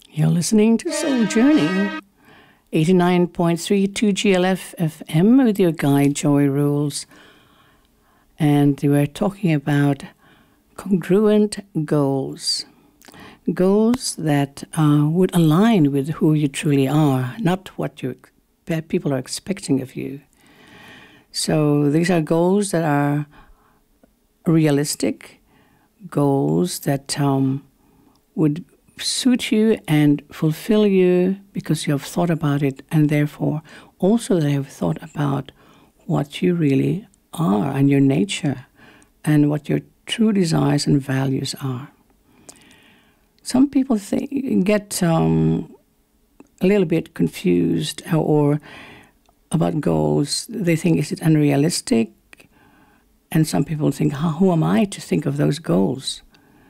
You're listening to Soul Journey, 89.3 2GLF FM with your guide, Joy Rules. And we're talking about congruent goals. Goals that would align with who you truly are, not what people are expecting of you. So these are goals that are realistic, goals that would suit you and fulfill you because you have thought about it, and therefore also they have thought about what you really are and your nature and what your true desires and values are. Some people get a little bit confused or about goals. They think, is it unrealistic? And some people think, who am I to think of those goals?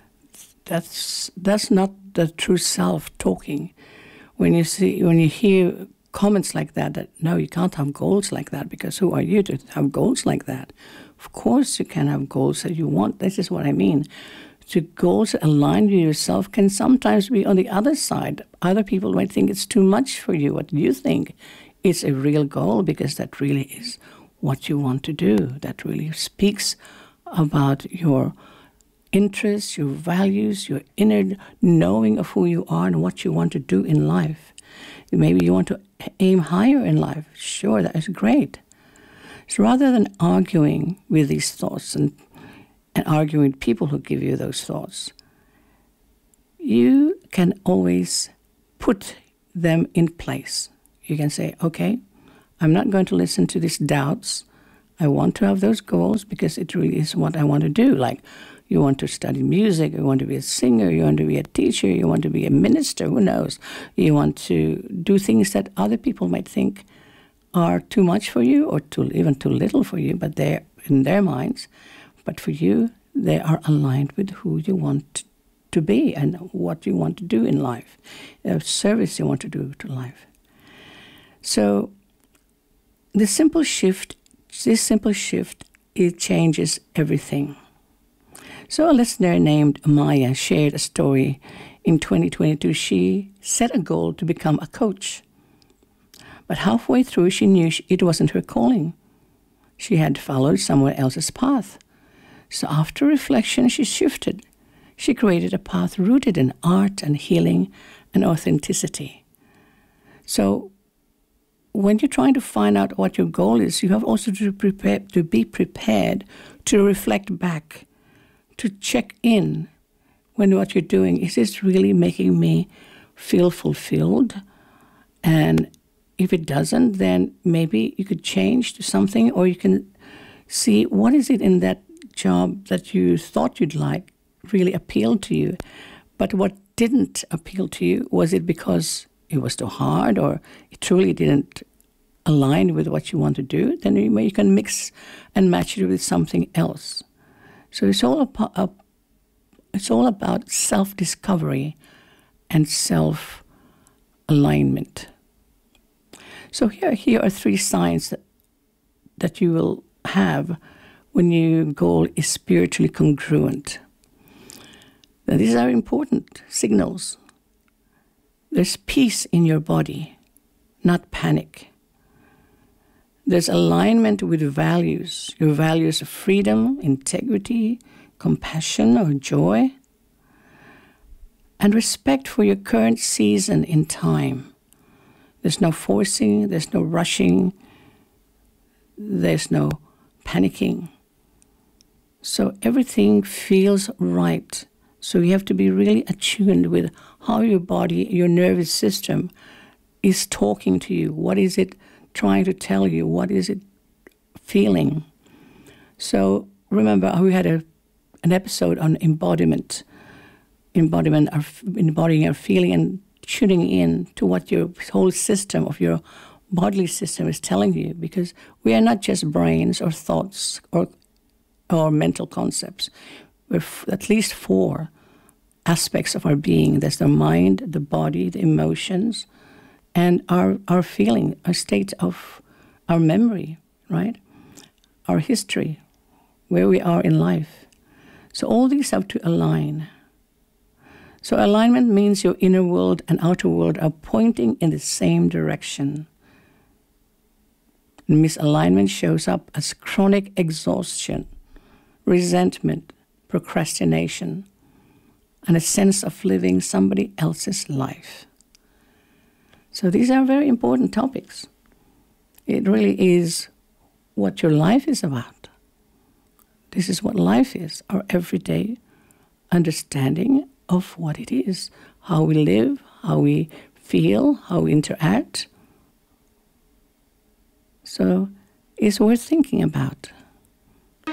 That's not the true self talking. When you hear comments like that, no, you can't have goals like that, because who are you to have goals like that? Of course you can have goals that you want. This is what I mean. The goals that align with yourself can sometimes be on the other side. Other people might think it's too much for you. What you think is a real goal, because that really is what you want to do. That really speaks about your interests, your values, your inner knowing of who you are and what you want to do in life. Maybe you want to aim higher in life. Sure, that is great. So rather than arguing with these thoughts and arguing with people who give you those thoughts, you can always put them in place. You can say, okay, I'm not going to listen to these doubts. I want to have those goals because it really is what I want to do. Like, you want to study music, you want to be a singer, you want to be a teacher, you want to be a minister, who knows? You want to do things that other people might think are too much for you or even too little for you, but they're in their minds. But for you, they are aligned with who you want to be and what you want to do in life, the service you want to do to life. So this simple shift, it changes everything. So a listener named Maya shared a story. In 2022, she set a goal to become a coach. But halfway through, she knew it wasn't her calling. She had followed someone else's path. So after reflection, she shifted. She created a path rooted in art and healing and authenticity. So when you're trying to find out what your goal is, you have also to be prepared to reflect back, to check in when what you're doing, is this really making me feel fulfilled? And if it doesn't, then maybe you could change to something, or you can see what is it in that job that you thought you'd like really appealed to you, but what didn't appeal to you, was it because it was too hard or it truly didn't align with what you want to do? Then you can mix and match it with something else. So it's all about self-discovery and self-alignment. So here are 3 signs that you will have when your goal is spiritually congruent. Now, these are important signals. There's peace in your body, not panic. There's alignment with values, your values of freedom, integrity, compassion, or joy, and respect for your current season in time. There's no forcing, there's no rushing, there's no panicking. So everything feels right. So you have to be really attuned with how your body, your nervous system is talking to you. What is it trying to tell you? What is it feeling? So remember, we had an episode on embodying our feeling and tuning in to what your whole system of your bodily system is telling you, because we are not just brains or thoughts or mental concepts. We're at least 4 aspects of our being. There's the mind, the body, the emotions, and our feeling, our state of our memory, right? Our history, where we are in life. So all these have to align. So alignment means your inner world and outer world are pointing in the same direction. Misalignment shows up as chronic exhaustion, resentment, procrastination, and a sense of living somebody else's life. So these are very important topics. It really is what your life is about. This is what life is, our everyday understanding of what it is, how we live, how we feel, how we interact. So it's worth thinking about.